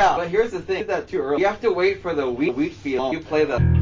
Yeah, but here's the thing, you did that too early. You have to wait for the wheat field. You play the